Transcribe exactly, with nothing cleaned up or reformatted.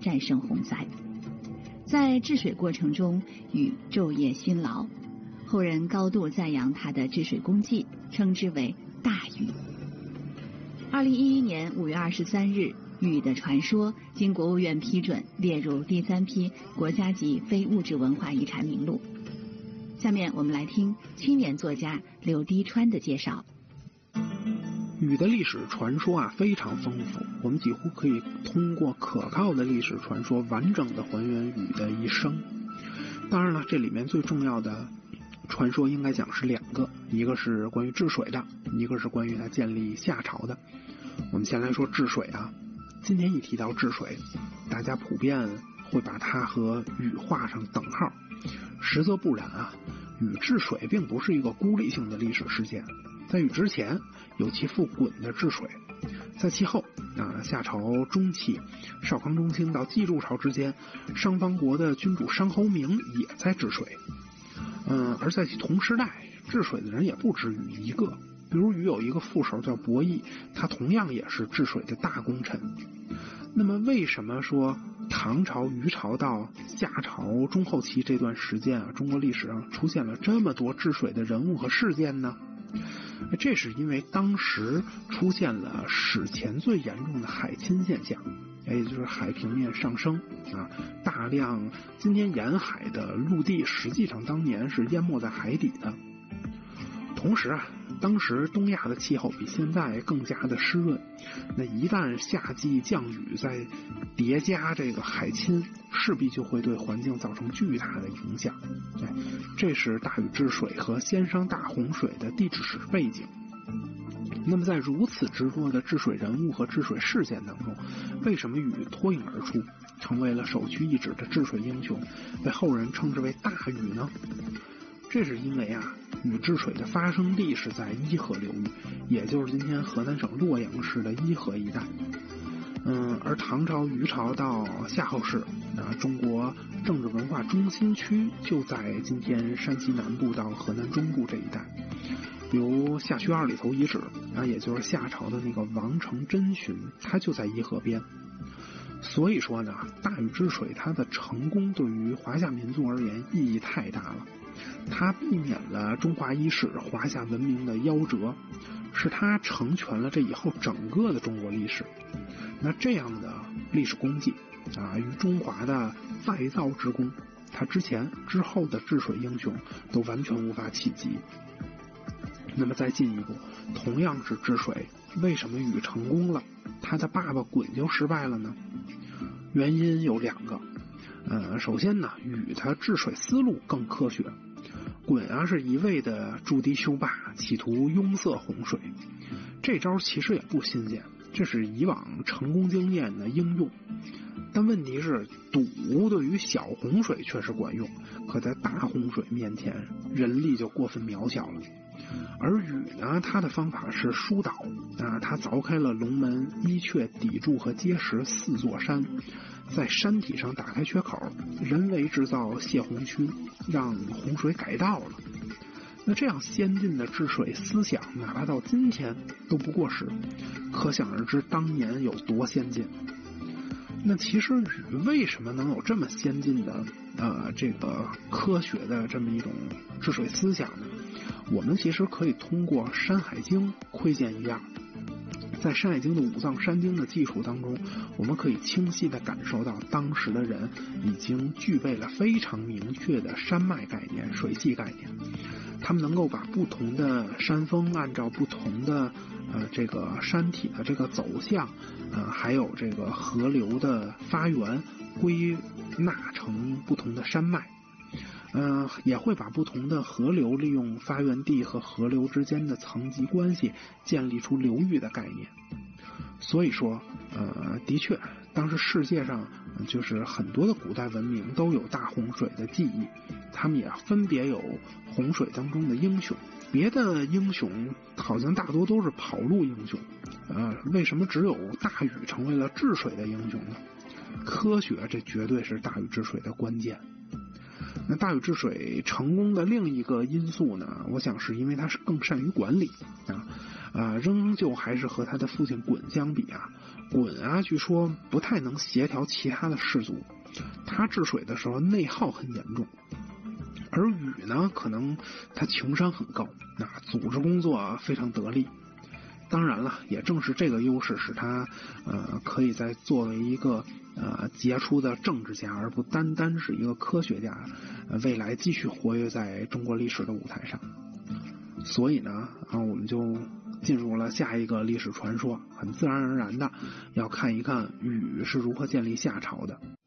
战胜洪灾。在治水过程中，禹昼夜辛劳，后人高度赞扬他的治水功绩，称之为大禹。二零一一年五月二十三日，禹的传说经国务院批准列入第三批国家级非物质文化遗产名录。下面我们来听青年作家柳滴川的介绍。 禹的历史传说啊非常丰富，我们几乎可以通过可靠的历史传说完整的还原禹的一生。当然了，这里面最重要的传说应该讲是两个，一个是关于治水的，一个是关于他建立夏朝的。我们先来说治水啊，今天一提到治水，大家普遍会把它和禹画上等号，实则不然啊。禹治水并不是一个孤立性的历史事件，在禹之前有其父鲧的治水，在其后啊夏朝中期少康中兴到冀筑朝之间，商方国的君主商侯明也在治水。嗯，而在其同时代治水的人也不止禹一个，比如禹有一个副手叫伯益，他同样也是治水的大功臣。那么为什么说唐朝、虞朝到夏朝中后期这段时间啊，中国历史上出现了这么多治水的人物和事件呢？这是因为当时出现了史前最严重的海侵现象，也就是海平面上升啊，大量今天沿海的陆地实际上当年是淹没在海底的。同时啊，当时东亚的气候比现在更加的湿润，那一旦夏季降雨再叠加这个海侵，势必就会对环境造成巨大的影响。哎，这是大禹治水和先商大洪水的地质史背景。那么在如此之多的治水人物和治水事件当中，为什么禹脱颖而出，成为了首屈一指的治水英雄，被后人称之为大禹呢？这是因为啊，禹治水的发生地是在伊河流域，也就是今天河南省洛阳市的伊河一带。嗯，而唐朝、虞朝到夏后氏啊，中国政治文化中心区就在今天山西南部到河南中部这一带。比如夏戌二里头遗址啊，也就是夏朝的那个王城真寻，它就在伊河边。所以说呢，大禹治水它的成功对于华夏民族而言意义太大了。它避免了中华伊始华夏文明的夭折，是它成全了这以后整个的中国历史。那这样的历史功绩啊，与中华的再造之功，它之前之后的治水英雄都完全无法企及。那么再进一步，同样是治水，为什么禹成功了，他的爸爸鲧就失败了呢？原因有两个。呃，首先呢，禹他治水思路更科学，鲧啊是一味的筑堤修坝，企图拥塞洪水。这招其实也不新鲜，这是以往成功经验的应用。但问题是，堵对于小洪水确实管用，可在大洪水面前，人力就过分渺小了。而禹呢，他的方法是疏导啊，他凿开了龙门、伊阙、砥柱和碣石四座山，在山体上打开缺口，人为制造泄洪区，让洪水改道了。那这样先进的治水思想，哪怕到今天都不过时，可想而知当年有多先进。那其实禹为什么能有这么先进的呃这个科学的这么一种治水思想呢？我们其实可以通过《山海经》窥见一二。在《山海经》的五脏山经的技术当中，我们可以清晰地感受到当时的人已经具备了非常明确的山脉概念、水系概念。他们能够把不同的山峰按照不同的呃这个山体的这个走向，呃还有这个河流的发源归纳成不同的山脉。呃，也会把不同的河流利用发源地和河流之间的层级关系建立出流域的概念。所以说呃，的确当时世界上就是很多的古代文明都有大洪水的记忆，他们也分别有洪水当中的英雄。别的英雄好像大多都是跑路英雄，呃，为什么只有大禹成为了治水的英雄呢？科学这绝对是大禹治水的关键。那大禹治水成功的另一个因素呢，我想是因为他是更善于管理啊。 啊，仍旧还是和他的父亲鲧相比啊，鲧啊据说不太能协调其他的氏族，他治水的时候内耗很严重。而禹呢，可能他情商很高，那组织工作啊非常得力。当然了，也正是这个优势使他呃可以在作为一个呃杰出的政治家，而不单单是一个科学家，呃未来继续活跃在中国历史的舞台上。所以呢，啊我们就进入了下一个历史传说，很自然而然的要看一看禹是如何建立夏朝的。